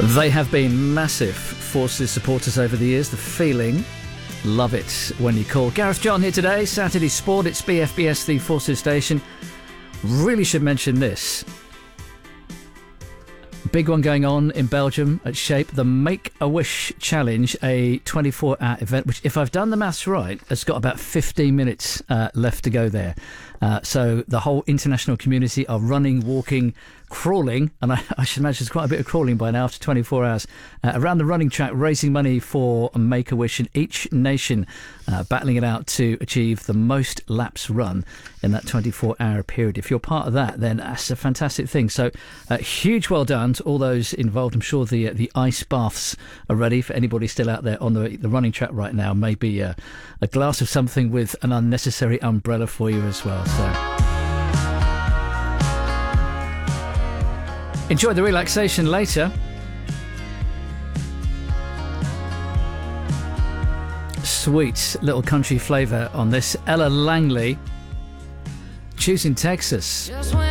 They have been massive Forces supporters over the years. The Feeling. Love it when you call. Gareth John here today. Saturday Sport. It's BFBS, the Forces station. Really should mention this. Big one going on in Belgium at Shape, the Make-A-Wish Challenge, a 24-hour event, which, if I've done the maths right, has got about 15 minutes left to go there. So the whole international community are running, walking, crawling, and I should imagine there's quite a bit of crawling by now after 24 hours, around the running track, raising money for Make-A-Wish, and each nation battling it out to achieve the most laps run in that 24-hour period. If you're part of that, then that's a fantastic thing. So huge well done to all those involved. I'm sure the ice baths are ready for anybody still out there on the running track right now. Maybe a glass of something with an unnecessary umbrella for you as well. So enjoy the relaxation later. Sweet little country flavour on this. Ella Langley, Choosing Texas.